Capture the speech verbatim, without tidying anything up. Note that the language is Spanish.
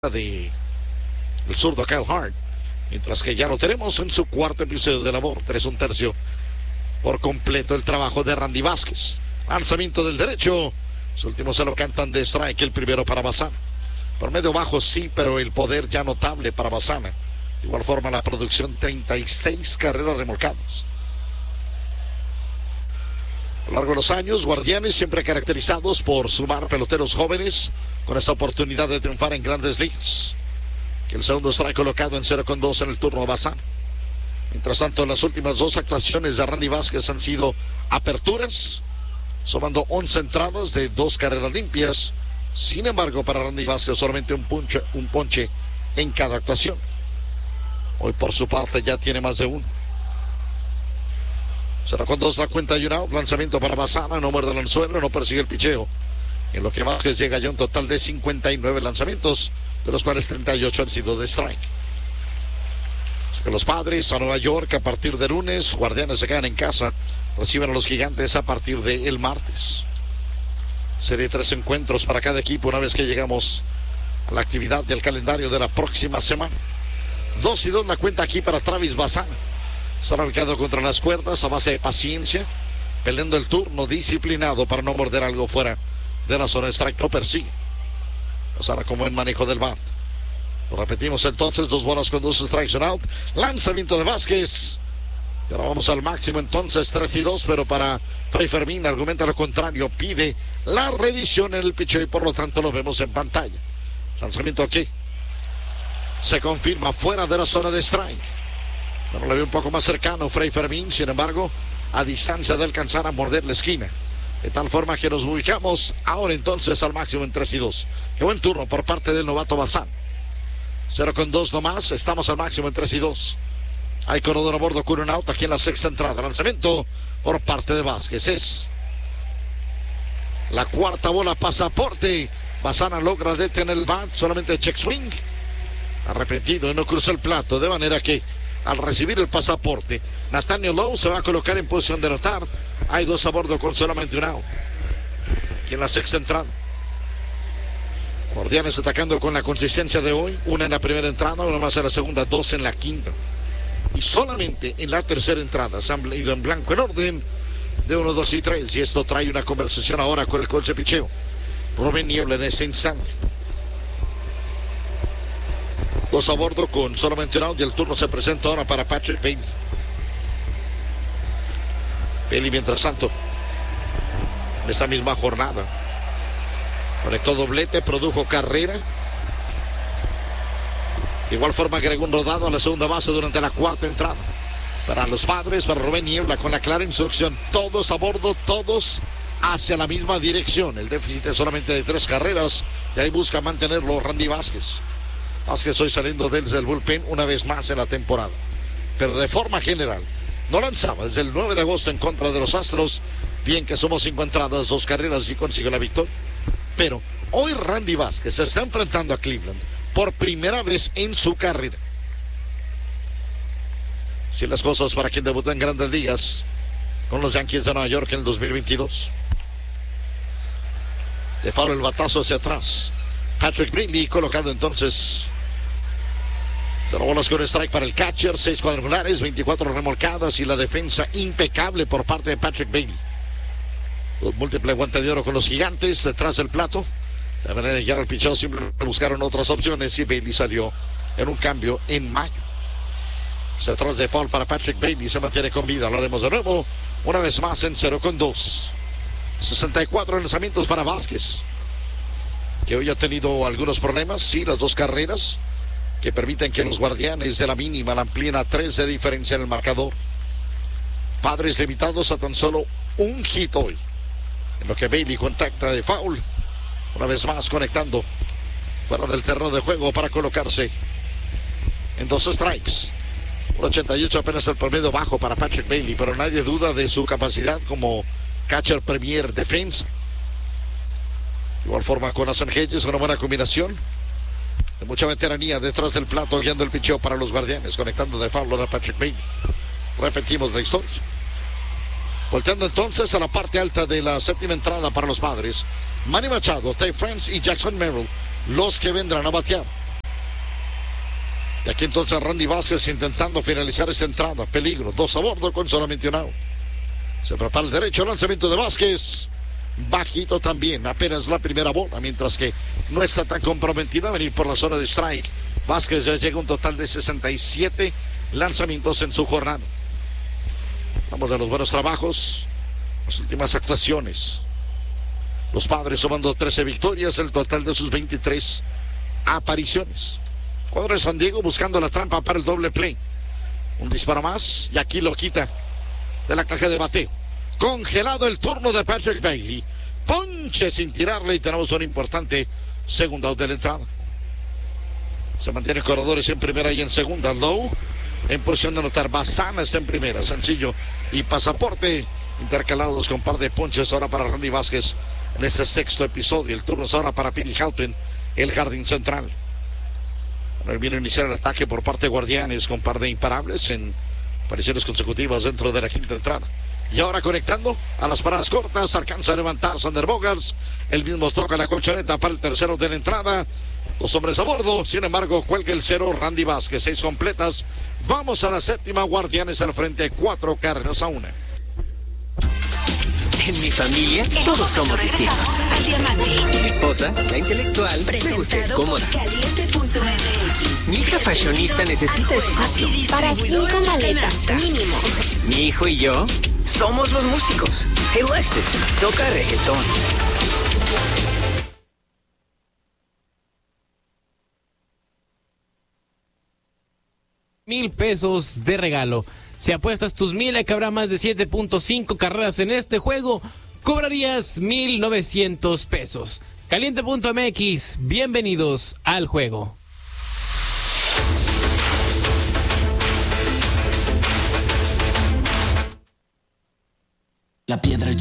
de el zurdo Kyle Hart, mientras que ya lo tenemos en su cuarto episodio de labor. Tres un tercio por completo el trabajo de Randy Vázquez. Lanzamiento del derecho, los últimos se lo cantan de strike, el primero para Bazana. Por medio bajo sí, pero el poder ya notable para Bazana. De igual forma la producción, treinta y seis carreras remolcadas. A lo largo de los años, Guardianes siempre caracterizados por sumar peloteros jóvenes con esta oportunidad de triunfar en grandes ligas. Que el segundo strike colocado en cero con dos en el turno a Bazana. Mientras tanto, las últimas dos actuaciones de Randy Vázquez han sido aperturas, sumando once entradas de dos carreras limpias. Sin embargo, para Randy Vázquez solamente un ponche, un ponche en cada actuación. Hoy por su parte ya tiene más de uno. Será con dos la cuenta y un out. Lanzamiento para Bazana, no muerde el anzuelo, no persigue el picheo. En lo que Vázquez llega ya un total de cincuenta y nueve lanzamientos, de los cuales treinta y ocho han sido de strike. Así que los Padres a Nueva York a partir de lunes, Guardianes se quedan en casa, reciben a los Gigantes a partir del martes. Serie tres encuentros para cada equipo una vez que llegamos a la actividad del calendario de la próxima semana. Dos y dos la cuenta aquí para Travis Bazana. Estará ubicado contra las cuerdas a base de paciencia, peleando el turno, disciplinado para no morder algo fuera de la zona de strike. No persigue. Bazana como en manejo del bat. Lo repetimos entonces, dos bolas con dos strikes and out. Lanzamiento de Vázquez. Y ahora vamos al máximo entonces, tres y dos, pero para Fray Fermín argumenta lo contrario, pide la revisión en el picheo y por lo tanto lo vemos en pantalla. Lanzamiento aquí. Se confirma fuera de la zona de strike. Bueno, le veo un poco más cercano Fray Fermín, sin embargo, a distancia de alcanzar a morder la esquina. De tal forma que nos ubicamos ahora entonces al máximo en tres y dos. Qué buen turno por parte del novato Bazana. cero con dos nomás, estamos al máximo en tres y dos. Hay corredor a bordo con un out aquí en la sexta entrada. Lanzamiento por parte de Vázquez. Es la cuarta bola, pasaporte. Bazana logra detener el bat, solamente check swing. Arrepentido y no cruza el plato, de manera que al recibir el pasaporte, Nathaniel Lowe se va a colocar en posición de anotar. Hay dos a bordo con solamente un out. Aquí en la sexta entrada. Guardianes atacando con la consistencia de hoy. Una en la primera entrada, una más en la segunda, dos en la quinta. Y solamente en la tercera entrada se han ido en blanco en orden de uno, dos y tres. Y esto trae una conversación ahora con el coach de picheo, Rubén Niebla, en ese instante. Dos a bordo con solamente un out y el turno se presenta ahora para Patrick Bailey. Bailey, mientras tanto, en esta misma jornada, conectó doblete, produjo carrera. De igual forma agregó un rodado a la segunda base durante la cuarta entrada. Para los Padres, para Rubén Niebla, con la clara instrucción, todos a bordo, todos hacia la misma dirección. El déficit es solamente de tres carreras y ahí busca mantenerlo Randy Vázquez. Vázquez hoy saliendo desde el bullpen una vez más en la temporada. Pero de forma general, no lanzaba desde el nueve de agosto en contra de los Astros. Bien que somos cinco entradas, dos carreras y consiguió la victoria. Pero hoy Randy Vázquez se está enfrentando a Cleveland por primera vez en su carrera. Si las cosas para quien debutó en grandes ligas con los Yankees de Nueva York en el dos mil veintidós. De faro el batazo hacia atrás. Patrick Bailey colocado entonces. Cero bolas con strike para el catcher, seis cuadrangulares, veinticuatro remolcadas y la defensa impecable por parte de Patrick Bailey. Los múltiples guantes de oro con los Gigantes detrás del plato. De manera que ya el picheo simplemente buscaron otras opciones y Bailey salió en un cambio en mayo. Se atrás de foul para Patrick Bailey, se mantiene con vida. Lo haremos de nuevo, una vez más en cero con dos. sesenta y cuatro lanzamientos para Vázquez, que hoy ha tenido algunos problemas. Sí, las dos carreras que permiten que los Guardianes de la mínima la amplíen a tres de diferencia en el marcador. Padres limitados a tan solo un hit hoy, en lo que Bailey contacta de foul, una vez más conectando fuera del terreno de juego para colocarse en dos strikes. Un ochenta y ocho apenas el promedio bajo para Patrick Bailey, pero nadie duda de su capacidad como catcher premier defensa. De igual forma con Nathan Hedges, una buena combinación de mucha veteranía detrás del plato, guiando el picheo para los Guardianes, conectando de foul a Patrick Bailey. Repetimos la historia. Volteando entonces a la parte alta de la séptima entrada para los Padres. Manny Machado, Ty France y Jackson Merrill, los que vendrán a batear. Y aquí entonces Randy Vázquez intentando finalizar esta entrada. Peligro, dos a bordo con solamente un out. Se prepara el derecho, lanzamiento de Vázquez. Bajito también, apenas la primera bola, mientras que no está tan comprometida a venir por la zona de strike. Vázquez ya llega a un total de sesenta y siete lanzamientos en su jornada. Vamos de los buenos trabajos, las últimas actuaciones. Los Padres sumando trece victorias, el total de sus veintitrés apariciones. Cuadro de San Diego buscando la trampa para el doble play. Un disparo más y aquí lo quita de la caja de bateo. Congelado el turno de Patrick Bailey. Ponche sin tirarle y tenemos un importante segundo out de la entrada. Se mantiene corredores en primera y en segunda. Lowe en posición de anotar. Bazana está en primera. Sencillo y pasaporte intercalados con par de ponches ahora para Randy Vázquez en este sexto episodio. El turno es ahora para Pini Halpin, el jardín central. Ahora viene a iniciar el ataque por parte de Guardianes con par de imparables en apariciones consecutivas dentro de la quinta entrada. Y ahora conectando a las paradas cortas, alcanza a levantar Sander Bogaerts. El mismo toca la colchoneta para el tercero de la entrada. Dos hombres a bordo, sin embargo, cuelga el cero Randy Vázquez. Seis completas. Vamos a la séptima, Guardianes al frente, cuatro carreras a una. En mi familia, todos somos distintos. Al diamante. Mi esposa, la intelectual, me gusta ir cómoda. Caliente punto m x. Mi hija fashionista necesita espacio. Para cinco maletas, mínimo. Mi hijo y yo somos los músicos. Hey Lexus, toca reggaetón. Mil pesos de regalo. Si apuestas tus mil a que habrá más de siete punto cinco carreras en este juego, cobrarías mil novecientos pesos. Caliente punto m x, bienvenidos al juego. La piedra